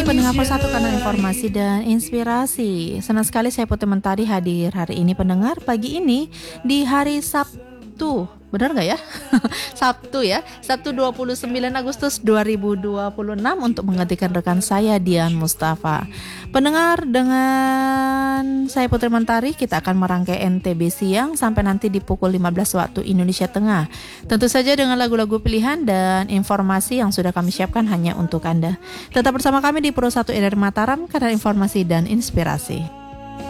Pendengar satu kanal informasi dan inspirasi. Senang sekali saya Putri Mentari hadir hari ini pendengar pagi ini di hari Sabtu. Benar nggak ya? Sabtu ya, Sabtu 29 Agustus 2026 untuk menggantikan rekan saya Dian Mustafa. Pendengar, dengan saya Putri Mentari kita akan merangkai NTB siang sampai nanti di pukul 15 waktu Indonesia Tengah. Tentu saja dengan lagu-lagu pilihan dan informasi yang sudah kami siapkan hanya untuk Anda. Tetap bersama kami di Pro 1 RRI Mataram, kanal informasi dan inspirasi.